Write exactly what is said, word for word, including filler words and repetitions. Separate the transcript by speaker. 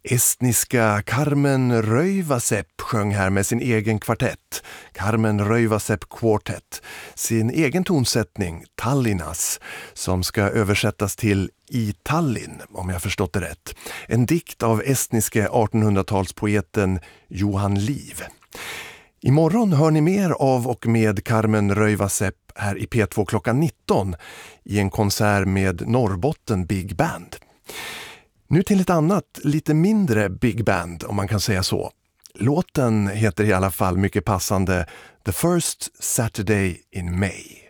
Speaker 1: Estniska Carmen Röivasep sjöng här med sin egen kvartett, Carmen Röivasep Quartet, sin egen tonsättning, Tallinnas, som ska översättas till I Tallinn, om jag förstått det rätt. En dikt av estniske artonhundratalspoeten Johan Liv. Imorgon hör ni mer av och med Carmen Röivasep här i P två klockan nitton i en konsert med Norrbotten Big Band. Nu till ett annat, lite mindre big band om man kan säga så. Låten heter i alla fall mycket passande The First Saturday in May.